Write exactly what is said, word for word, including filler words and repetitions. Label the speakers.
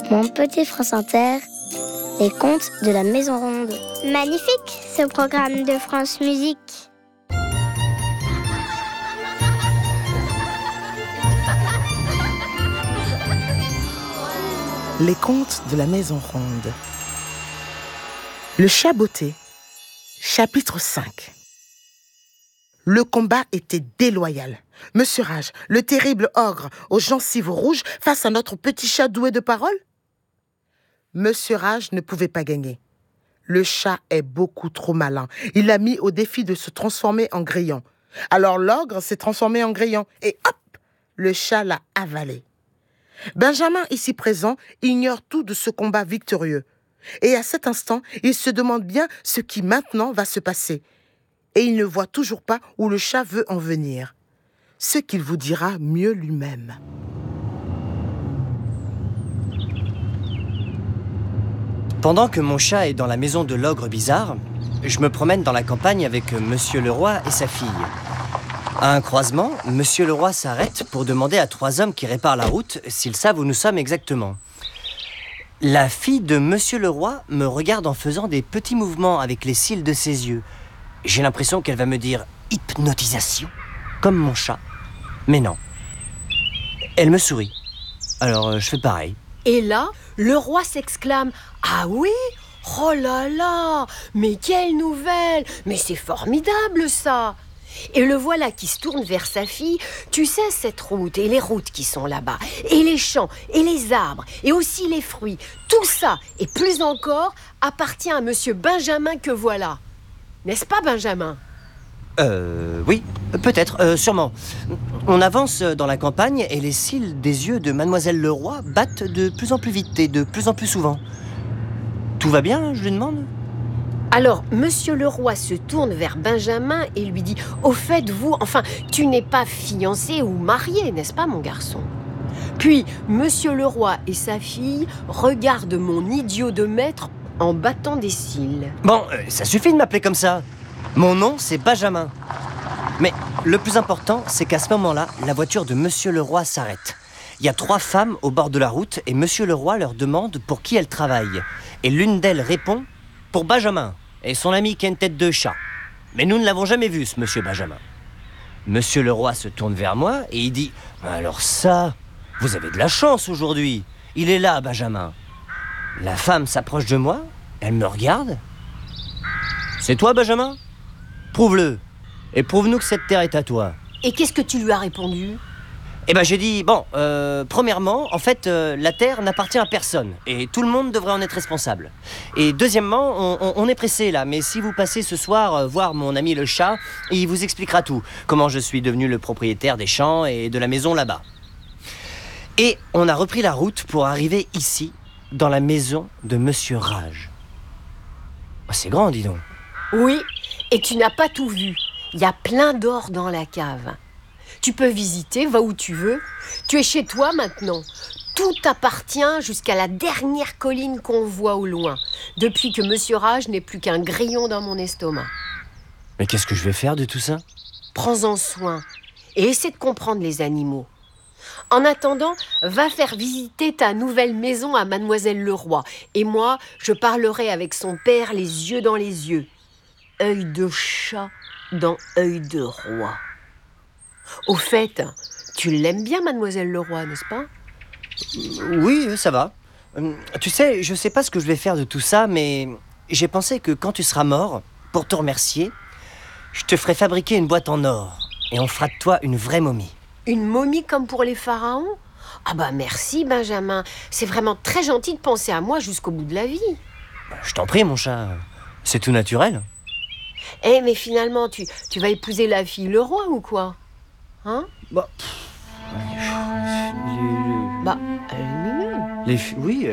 Speaker 1: Mon petit France Inter, les contes de la Maison Ronde.
Speaker 2: Magnifique, ce programme de France Musique.
Speaker 3: Les contes de la Maison Ronde. Le chat botté. Chapitre cinq. Le combat était déloyal. Monsieur Rage, le terrible ogre aux gencives rouges face à notre petit chat doué de parole? Monsieur Rage ne pouvait pas gagner. Le chat est beaucoup trop malin. Il l'a mis au défi de se transformer en grillon. Alors l'ogre s'est transformé en grillon et hop, le chat l'a avalé. Benjamin, ici présent, ignore tout de ce combat victorieux. Et à cet instant, il se demande bien ce qui maintenant va se passer. Et il ne voit toujours pas où le chat veut en venir. Ce qu'il vous dira mieux lui-même.
Speaker 4: Pendant que mon chat est dans la maison de l'ogre bizarre, je me promène dans la campagne avec Monsieur Leroy et sa fille. À un croisement, Monsieur Leroy s'arrête pour demander à trois hommes qui réparent la route s'ils savent où nous sommes exactement. La fille de Monsieur Leroy me regarde en faisant des petits mouvements avec les cils de ses yeux. J'ai l'impression qu'elle va me dire « hypnotisation », comme mon chat. Mais non. Elle me sourit. Alors euh, je fais pareil.
Speaker 5: Et là, le roi s'exclame « Ah oui ? Oh là là ! Mais quelle nouvelle ! Mais c'est formidable ça !» Et le voilà qui se tourne vers sa fille. Tu sais, cette route et les routes qui sont là-bas, et les champs, et les arbres, et aussi les fruits, tout ça, et plus encore, appartient à monsieur Benjamin que voilà. N'est-ce pas, Benjamin ?
Speaker 4: Euh, oui, peut-être, euh, sûrement. On avance dans la campagne et les cils des yeux de Mademoiselle Leroy battent de plus en plus vite et de plus en plus souvent. Tout va bien, je lui demande ?
Speaker 5: Alors, monsieur Leroy se tourne vers Benjamin et lui dit « Au fait, vous, enfin, tu n'es pas fiancé ou marié, n'est-ce pas, mon garçon ?» Puis, monsieur Leroy et sa fille regardent mon idiot de maître en battant des cils.
Speaker 4: Bon, euh, ça suffit de m'appeler comme ça. Mon nom, c'est Benjamin. Mais le plus important, c'est qu'à ce moment-là, la voiture de monsieur Leroy s'arrête. Il y a trois femmes au bord de la route et monsieur Leroy leur demande pour qui elles travaillent. Et l'une d'elles répond « Pour Benjamin et son ami qui a une tête de chat. Mais nous ne l'avons jamais vu, ce monsieur Benjamin. » Monsieur Leroy se tourne vers moi et il dit « Alors ça, vous avez de la chance aujourd'hui. Il est là, Benjamin. » La femme s'approche de moi, elle me regarde. « C'est toi, Benjamin ? Prouve-le. Et prouve-nous que cette terre est à toi. »
Speaker 5: Et qu'est-ce que tu lui as répondu ?
Speaker 4: Eh ben j'ai dit, bon, euh, premièrement, en fait, euh, la terre n'appartient à personne. Et tout le monde devrait en être responsable. Et deuxièmement, on, on, on est pressé là. Mais si vous passez ce soir euh, voir mon ami le chat, il vous expliquera tout. Comment je suis devenu le propriétaire des champs et de la maison là-bas. Et on a repris la route pour arriver ici, dans la maison de Monsieur Rage. Oh, c'est grand, dis donc.
Speaker 5: Oui, et tu n'as pas tout vu. Il y a plein d'or dans la cave. Tu peux visiter, va où tu veux. Tu es chez toi maintenant. Tout t'appartient jusqu'à la dernière colline qu'on voit au loin, depuis que Monsieur Rage n'est plus qu'un grillon dans mon estomac.
Speaker 4: Mais qu'est-ce que je vais faire de tout ça ?
Speaker 5: Prends-en soin et essaie de comprendre les animaux. En attendant, va faire visiter ta nouvelle maison à Mademoiselle Leroy. Et moi, je parlerai avec son père les yeux dans les yeux. Œil de chat dans œil de roi. Au fait, tu l'aimes bien, Mademoiselle Leroy, n'est-ce pas ?
Speaker 4: Oui, ça va. Tu sais, je sais pas ce que je vais faire de tout ça, mais j'ai pensé que quand tu seras mort, pour te remercier, je te ferai fabriquer une boîte en or et on fera de toi une vraie momie.
Speaker 5: Une momie comme pour les pharaons ? Ah bah merci, Benjamin. C'est vraiment très gentil de penser à moi jusqu'au bout de la vie.
Speaker 4: Je t'en prie, mon chat. C'est tout naturel.
Speaker 5: Eh, mais finalement, tu, tu vas épouser la fille Leroy ou quoi ? Hein ?
Speaker 4: Bah,
Speaker 5: Bah, elle est mignonne.
Speaker 4: les, oui,